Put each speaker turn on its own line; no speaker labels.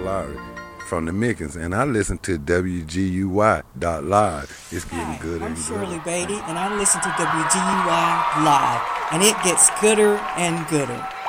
Lowry from the Mickens, and I listen to WGUY.live. It's getting gooder
I'm
and
Shirley
gooder.
Beatty, and I listen to WGUY Live, and it gets gooder and gooder.